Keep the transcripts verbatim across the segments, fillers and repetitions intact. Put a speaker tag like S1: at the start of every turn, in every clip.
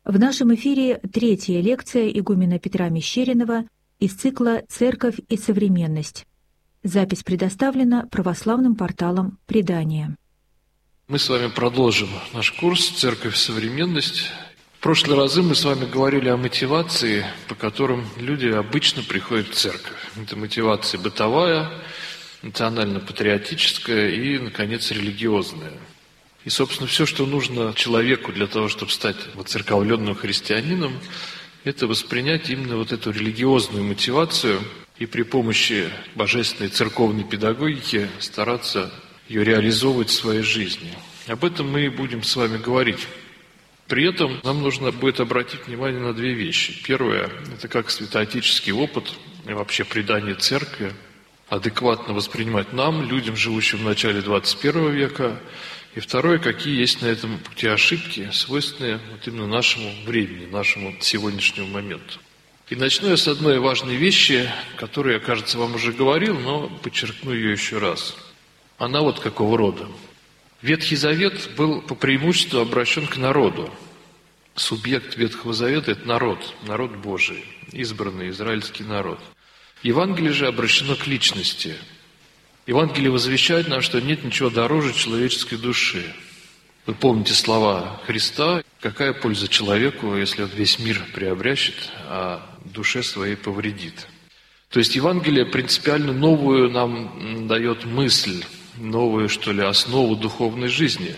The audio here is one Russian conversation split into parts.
S1: В нашем эфире третья лекция игумена Петра Мещеринова из цикла «Церковь и современность». Запись предоставлена православным порталом «Предание».
S2: Мы с вами продолжим наш курс «Церковь и современность». В прошлые разы мы с вами говорили о мотивации, по которым люди обычно приходят в церковь. Это мотивация бытовая, национально-патриотическая и, наконец, религиозная. И, собственно, все, что нужно человеку для того, чтобы стать воцерковленным христианином, это воспринять именно вот эту религиозную мотивацию и при помощи божественной церковной педагогики стараться ее реализовывать в своей жизни. Об этом мы и будем с вами говорить. При этом нам нужно будет обратить внимание на две вещи. Первое – это как святоотеческий опыт и вообще предание церкви адекватно воспринимать нам, людям, живущим в начале двадцать первого века. И второе, какие есть на этом пути ошибки, свойственные вот именно нашему времени, нашему сегодняшнему моменту. И начну я с одной важной вещи, которую я, кажется, вам уже говорил, но подчеркну ее еще раз. Она вот какого рода. Ветхий Завет был по преимуществу обращен к народу. Субъект Ветхого Завета – это народ, народ Божий, избранный израильский народ. Евангелие же обращено к личности. Евангелие возвещает нам, что нет ничего дороже человеческой души. Вы помните слова Христа: «Какая польза человеку, если он весь мир приобрящет, а душе своей повредит?» То есть Евангелие принципиально новую нам дает мысль, новую, что ли, основу духовной жизни,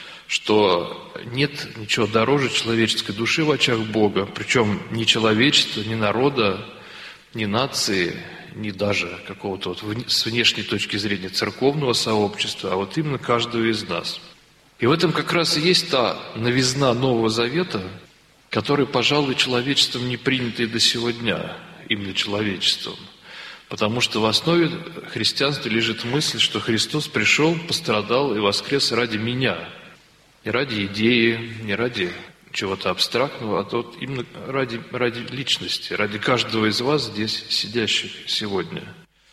S2: что нет ничего дороже человеческой души в очах Бога, причем ни человечества, ни народа, ни нации, ни даже какого-то вот с внешней точки зрения церковного сообщества, а вот именно каждого из нас. И в этом как раз и есть та новизна Нового Завета, которая, пожалуй, человечеством не принята и до сего дня, именно человечеством. Потому что в основе христианства лежит мысль, что Христос пришел, пострадал и воскрес ради меня. Не ради идеи, не ради чего-то абстрактного, а то вот именно ради, ради личности, ради каждого из вас здесь сидящих сегодня.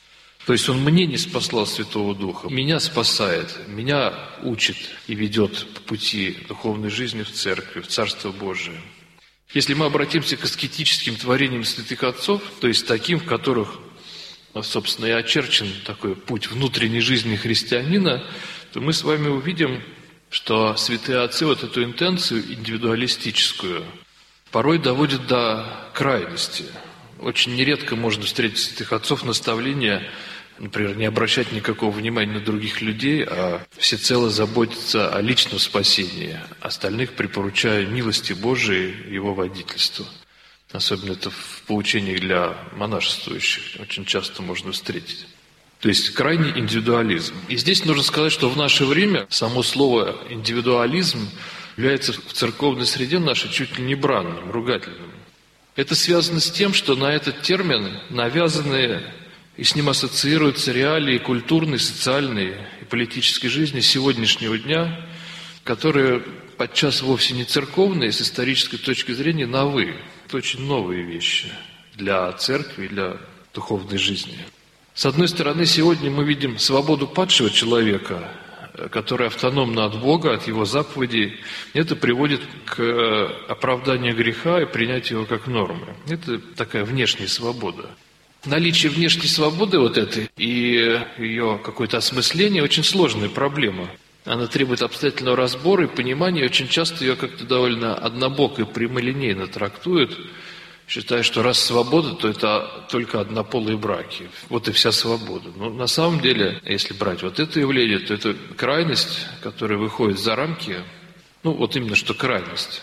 S2: То есть Он мне не спаслал Святого Духа, меня спасает, меня учит и ведет по пути духовной жизни в церкви, в Царство Божие. Если мы обратимся к аскетическим творениям святых отцов, то есть таким, в которых, собственно, и очерчен такой путь внутренней жизни христианина, то мы с вами увидим, что святые отцы вот эту интенцию индивидуалистическую порой доводят до крайности. Очень нередко можно встретить святых отцов наставления, например, не обращать никакого внимания на других людей, а всецело заботиться о личном спасении, остальных припоручая милости Божией и Его водительству. Особенно это в поучениях для монашествующих очень часто можно встретить. То есть крайний индивидуализм. И здесь нужно сказать, что в наше время само слово «индивидуализм» является в церковной среде нашей чуть ли не бранным, ругательным. Это связано с тем, что на этот термин навязаны и с ним ассоциируются реалии культурной, социальной и политической жизни сегодняшнего дня, которые подчас вовсе не церковные, с исторической точки зрения новые. Это очень новые вещи для церкви и для духовной жизни. С одной стороны, сегодня мы видим свободу падшего человека, который автономно от Бога, от Его заповедей. Это приводит к оправданию греха и принятию его как нормы. Это такая внешняя свобода. Наличие внешней свободы вот этой и ее какое-то осмысление – очень сложная проблема. Она требует обстоятельного разбора и понимания, и очень часто ее как-то довольно однобоко и прямолинейно трактуют, считая, что раз свобода, то это только однополые браки. Вот и вся свобода. Но на самом деле, если брать вот это явление, то это крайность, которая выходит за рамки, ну вот именно что крайность.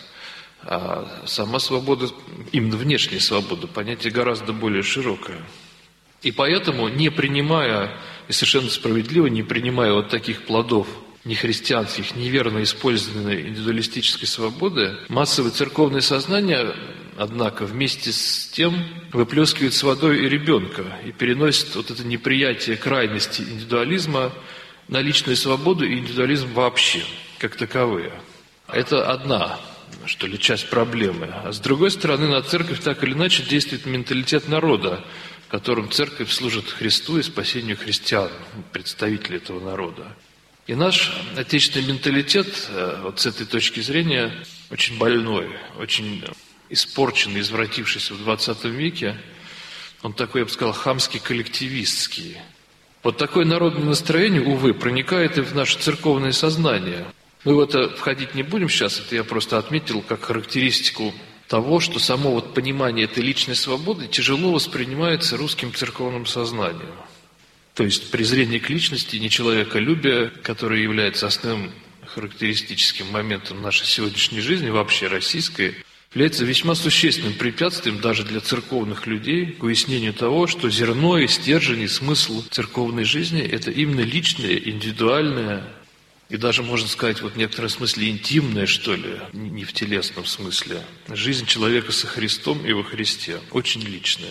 S2: А сама свобода, именно внешняя свобода, понятие гораздо более широкое. И поэтому, не принимая, и совершенно справедливо, не принимая вот таких плодов нехристианских, неверно использованной индивидуалистической свободы, массовое церковное сознание, однако, вместе с тем выплескивает с водой и ребенка и переносит вот это неприятие крайности индивидуализма на личную свободу и индивидуализм вообще, как таковые. Это одна, что ли, часть проблемы. А с другой стороны, на церковь так или иначе действует менталитет народа, в котором церковь служит Христу и спасению христиан, представителей этого народа. И наш отечественный менталитет вот с этой точки зрения очень больной, очень испорченный, извратившийся в двадцатом веке. Он такой, я бы сказал, хамский, коллективистский. Вот такое народное настроение, увы, проникает и в наше церковное сознание. Мы в это входить не будем сейчас, это я просто отметил как характеристику того, что само вот понимание этой личной свободы тяжело воспринимается русским церковным сознанием. То есть презрение к личности, нечеловеколюбие, которое является основным характеристическим моментом нашей сегодняшней жизни, вообще российской, является весьма существенным препятствием даже для церковных людей к уяснению того, что зерно и стержень и смысл церковной жизни – это именно личное, индивидуальное и даже, можно сказать, вот в некотором смысле интимное, что ли, не в телесном смысле, жизнь человека со Христом и во Христе, очень личная.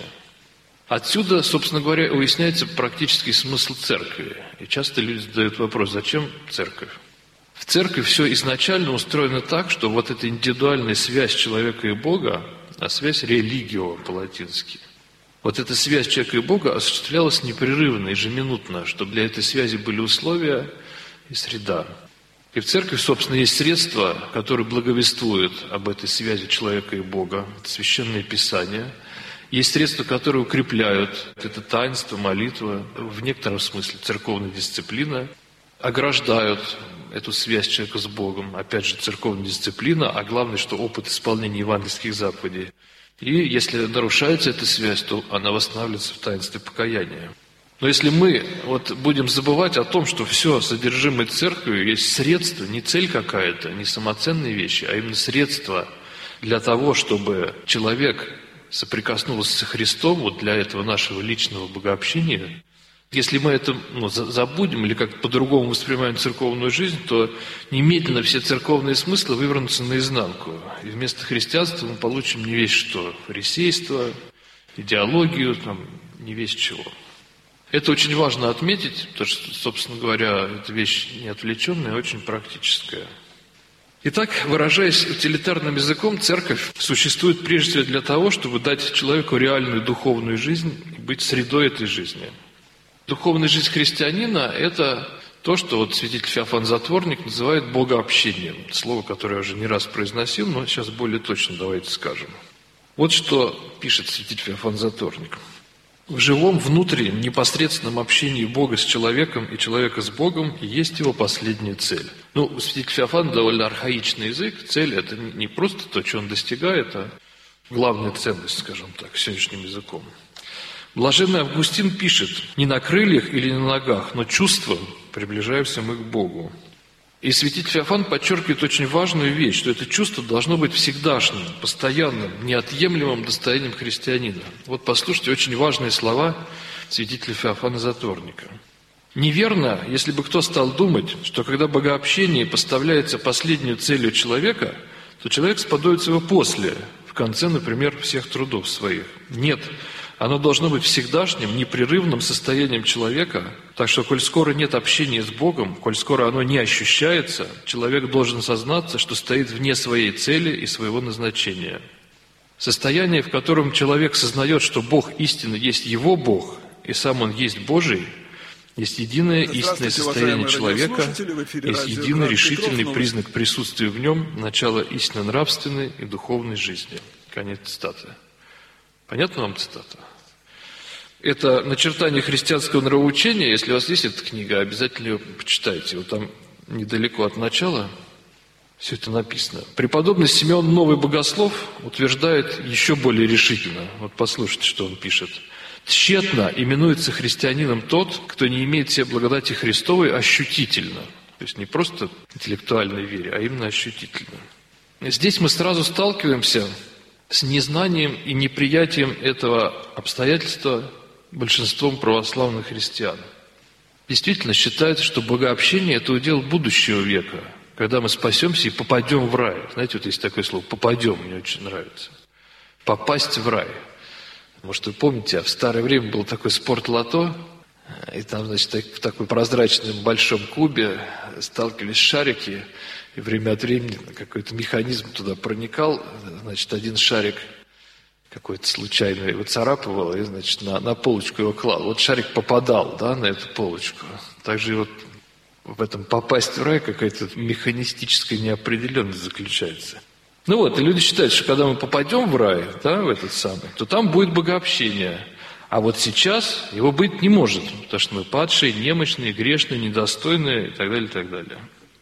S2: Отсюда, собственно говоря, уясняется практический смысл церкви. И часто люди задают вопрос, зачем церковь? В церкви все изначально устроено так, что вот эта индивидуальная связь человека и Бога, а связь религио по-латински, вот эта связь человека и Бога осуществлялась непрерывно, ежеминутно, чтобы для этой связи были условия и среда. И в церкви, собственно, есть средства, которые благовествуют об этой связи человека и Бога, это Священное Писание. Есть средства, которые укрепляют это таинство, молитва, в некотором смысле церковная дисциплина, ограждают эту связь человека с Богом, опять же, церковная дисциплина, а главное, что опыт исполнения евангельских заповедей. И если нарушается эта связь, то она восстанавливается в таинстве покаяния. Но если мы вот будем забывать о том, что все содержимое церкви есть средство, не цель какая-то, не самоценные вещи, а именно средство для того, чтобы человек соприкоснулся со Христом, вот для этого нашего личного богообщения. Если мы это ну, забудем или как-то по-другому воспринимаем церковную жизнь, то немедленно все церковные смыслы вывернутся наизнанку. И вместо христианства мы получим не весть что. Фарисейство, идеологию, там, не весть чего. Это очень важно отметить, потому что, собственно говоря, эта вещь не отвлеченная, а очень практическая. Итак, выражаясь утилитарным языком, церковь существует прежде всего для того, чтобы дать человеку реальную духовную жизнь и быть средой этой жизни. Духовная жизнь христианина – это то, что вот святитель Феофан Затворник называет богообщением. Слово, которое я уже не раз произносил, но сейчас более точно давайте скажем. Вот что пишет святитель Феофан Затворник. В живом, внутреннем, непосредственном общении Бога с человеком и человека с Богом есть его последняя цель. Ну, у святителя Феофана довольно архаичный язык. Цель – это не просто то, что он достигает, а главная ценность, скажем так, сегодняшним языком. Блаженный Августин пишет: «Не на крыльях или на ногах, но чувством приближаемся мы к Богу». И святитель Феофан подчеркивает очень важную вещь, что это чувство должно быть всегдашним, постоянным, неотъемлемым достоянием христианина. Вот послушайте очень важные слова святителя Феофана Затворника. «Неверно, если бы кто стал думать, что когда богообщение поставляется последнюю целью человека, то человек сподобится его после, в конце, например, всех трудов своих. Нет, оно должно быть всегдашним, непрерывным состоянием человека, так что, коль скоро нет общения с Богом, коль скоро оно не ощущается, человек должен сознаться, что стоит вне своей цели и своего назначения. Состояние, в котором человек сознает, что Бог истинно есть его Бог, и сам он есть Божий, есть единое истинное состояние человека, есть единый решительный признак присутствия в нем, начало истинно нравственной и духовной жизни». Конец цитаты. Понятна вам цитата? Это начертание христианского нравоучения. Если у вас есть эта книга, обязательно ее почитайте. Вот там недалеко от начала все это написано. Преподобный Симеон Новый Богослов утверждает еще более решительно. Вот послушайте, что он пишет. «Тщетно именуется христианином тот, кто не имеет себе благодати Христовой ощутительно». То есть не просто интеллектуальной вере, а именно ощутительно. Здесь мы сразу сталкиваемся с незнанием и неприятием этого обстоятельства большинством православных христиан. Действительно считается, что богообщение – это удел будущего века, когда мы спасемся и попадем в рай. Знаете, вот есть такое слово «попадем», мне очень нравится. Попасть в рай. Может, вы помните, в старое время был такой спорт-лото, и там, значит, в таком прозрачном большом кубе сталкивались шарики, и время от времени какой-то механизм туда проникал, значит, один шарик какой-то случайно его царапывал, и, значит, на, на полочку его клал. Вот шарик попадал, да, на эту полочку. Также вот в этом попасть в рай какая-то механистическая неопределенность заключается. Ну вот, и люди считают, что когда мы попадем в рай, да, в этот самый, то там будет богообщение. А вот сейчас его быть не может, потому что мы падшие, немощные, грешные, недостойные и так далее, и так далее.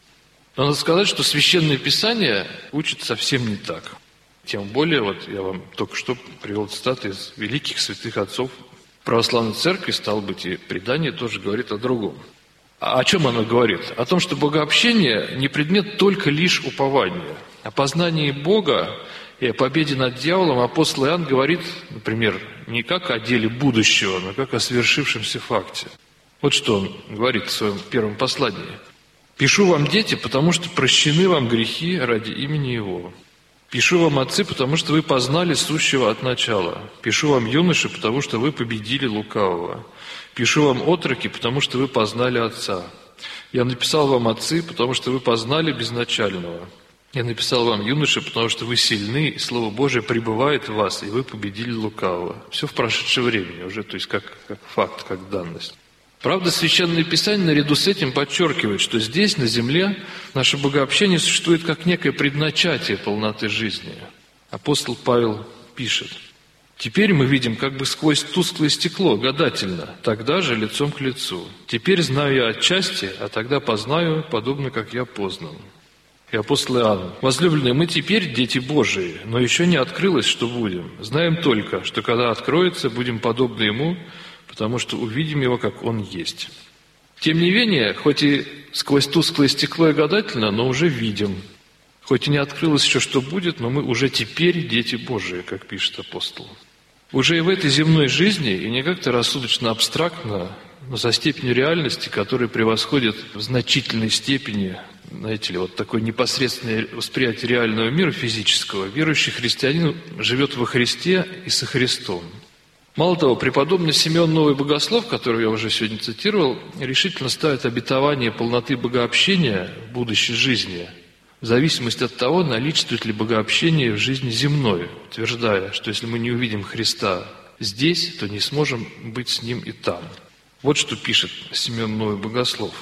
S2: Но надо сказать, что Священное Писание учит совсем не так. Тем более, вот я вам только что привел цитаты из великих святых отцов православной церкви, стало быть, и предание тоже говорит о другом. А о чем оно говорит? О том, что богообщение не предмет только лишь упования. О познании Бога и о победе над дьяволом апостол Иоанн говорит, например, не как о деле будущего, но как о свершившемся факте. Вот что он говорит в своем первом послании. «Пишу вам, дети, потому что прощены вам грехи ради имени Его. Пишу вам, отцы, потому что вы познали сущего от начала. Пишу вам, юноши, потому что вы победили лукавого. Пишу вам, отроки, потому что вы познали Отца. Я написал вам, отцы, потому что вы познали безначального. Я написал вам, юноши, потому что вы сильны, и Слово Божие пребывает в вас, и вы победили лукавого». Все в прошедшее время уже, то есть как, как факт, как данность. Правда, Священное Писание наряду с этим подчеркивает, что здесь, на земле, наше богообщение существует как некое предначатие полноты жизни. Апостол Павел пишет: «Теперь мы видим как бы сквозь тусклое стекло, гадательно, тогда же лицом к лицу. Теперь знаю я отчасти, а тогда познаю, подобно как я познан». И апостол Иоанн: «Возлюбленные, мы теперь дети Божии, но еще не открылось, что будем. Знаем только, что когда откроется, будем подобны Ему, потому что увидим Его, как Он есть». Тем не менее, хоть и сквозь тусклое стекло и гадательно, но уже видим. Хоть и не открылось еще, что будет, но мы уже теперь дети Божии, как пишет апостол. Уже и в этой земной жизни, и не как-то рассудочно абстрактно, но со степенью реальности, которая превосходит в значительной степени, знаете ли, вот такое непосредственное восприятие реального мира физического, верующий христианин живет во Христе и со Христом. Мало того, преподобный Симеон Новый Богослов, которого я уже сегодня цитировал, решительно ставит обетование полноты богообщения в будущей жизни в зависимости от того, наличествует ли богообщение в жизни земной, утверждая, что если мы не увидим Христа здесь, то не сможем быть с Ним и там. Вот что пишет Симеон Новый Богослов.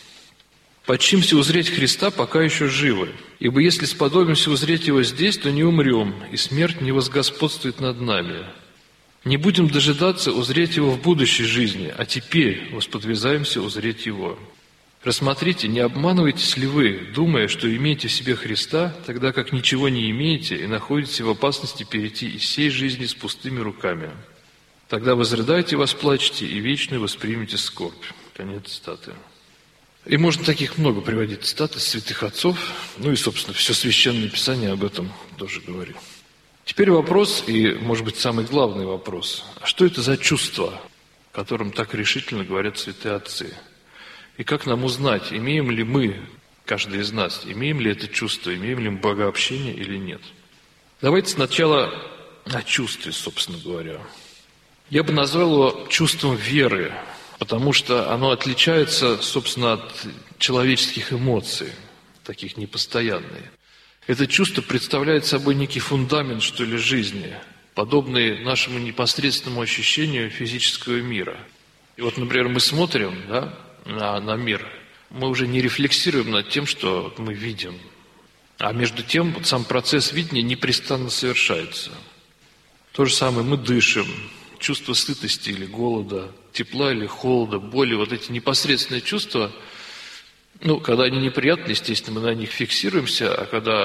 S2: «Почимся узреть Христа, пока еще живы, ибо если сподобимся узреть Его здесь, то не умрем, и смерть не возгосподствует над нами. Не будем дожидаться узреть Его в будущей жизни, а теперь восподвязаемся узреть Его. Рассмотрите, не обманываетесь ли вы, думая, что имеете в себе Христа, тогда как ничего не имеете и находитесь в опасности перейти из сей жизни с пустыми руками. Тогда возрыдайте, восплачете и вечную воспримете скорбь». Конец цитаты. И можно таких много приводить цитат из святых отцов, ну и, собственно, все Священное Писание об этом тоже говорит. Теперь вопрос, и, может быть, самый главный вопрос. А что это за чувство, о котором так решительно говорят святые отцы? И как нам узнать, имеем ли мы, каждый из нас, имеем ли это чувство, имеем ли мы богообщение или нет? Давайте сначала о чувстве, собственно говоря. Я бы назвал его чувством веры, потому что оно отличается, собственно, от человеческих эмоций, таких непостоянных. Это чувство представляет собой некий фундамент, что ли, жизни, подобный нашему непосредственному ощущению физического мира. И вот, например, мы смотрим, да, на, на мир, мы уже не рефлексируем над тем, что мы видим. А между тем, вот сам процесс видения непрестанно совершается. То же самое мы дышим, чувство сытости или голода, тепла или холода, боли, вот эти непосредственные чувства, ну, когда они неприятны, естественно, мы на них фиксируемся, а когда